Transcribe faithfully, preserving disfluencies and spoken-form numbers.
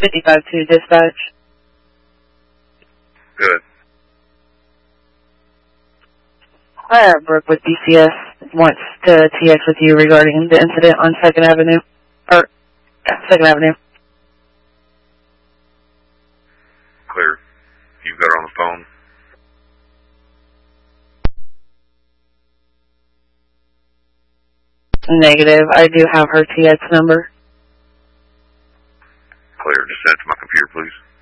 fifty-five two dispatch. Good. Hi, Brooke with D C S wants to T X with you regarding the incident on second Avenue. Or, second Avenue. Clear. You've got her on the phone? Negative. I do have her T X number. Clear. Just send it to my computer, please.